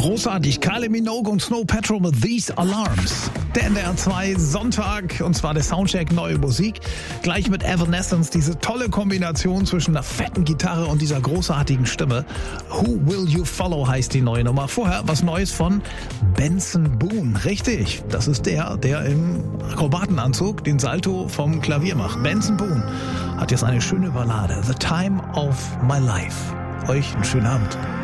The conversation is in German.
Großartig, Kylie Minogue und Snow Patrol mit These Alarms. Der NDR 2 Sonntag, und zwar der Soundcheck Neue Musik. Gleich mit Evanescence, diese tolle Kombination zwischen einer fetten Gitarre und dieser großartigen Stimme. Who Will You Follow heißt die neue Nummer. Vorher was Neues von Benson Boone. Richtig, das ist der im Akrobatenanzug den Salto vom Klavier macht. Benson Boone hat jetzt eine schöne Ballade. The Time of My Life. Euch einen schönen Abend.